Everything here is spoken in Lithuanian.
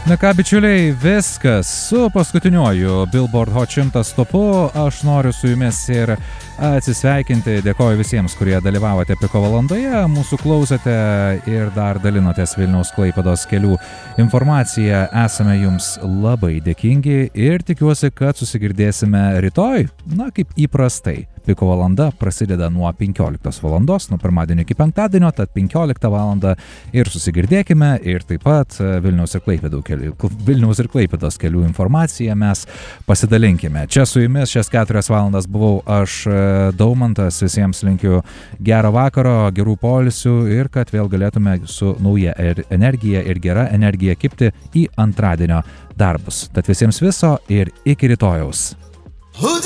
Na ką, bičiuliai, viskas su paskutiniuoju Billboard Hot 100 topu. Aš noriu su jumis ir atsisveikinti. Dėkoju visiems, kurie dalyvavote Piko valandoje, mūsų klausėte ir dar dalinotės Vilniaus Klaipėdos kelių informaciją. Esame jums labai dėkingi ir tikiuosi, kad susigirdėsime rytoj, na kaip įprastai. Piko valanda prasideda nuo 15 valandos, nuo pirmadienio iki penktadienio, tad 15 valandą ir susigirdėkime ir taip pat Vilniaus ir Klaipėdos kelių informaciją mes pasidalinkime. Čia su jumis šias 4 valandas buvau aš, Daumantas, visiems linkiu gero vakaro, gerų poilsių ir kad vėl galėtume su nauja energija ir gera energija kibti į antradienio darbus. Tad visiems viso ir iki rytojaus.